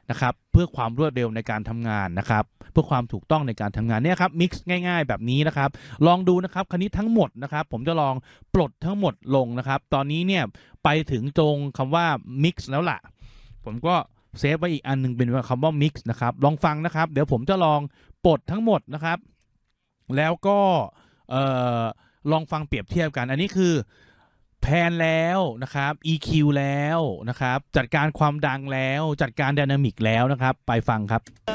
นะครับเพื่อความรวดเร็วในการทำงานนะครับเพื่อความถูกต้องในการทำงานเนี่ยครับมิกซ์ง่ายๆแบบนี้นะครับลองดูนะครับคันนี้ทั้งหมดนะครับผมจะลองปลดทั้งหมดลงนะครับตอนนี้เนี่ยไปถึงตรงคำว่า mix แล้วล่ะผมก็เซฟไว้อีกอันนึงเป็นคำว่า mix นะครับลองฟังนะครับเดี๋ยวผมจะลองปลดทั้งหมดนะครับแล้วก็ลองฟังเปรียบเทียบกันอันนี้คือแพนแล้วนะครับ EQ แล้วนะครับจัดการความดังแล้วจัดการไดนามิกแล้วนะครับไปฟังครับ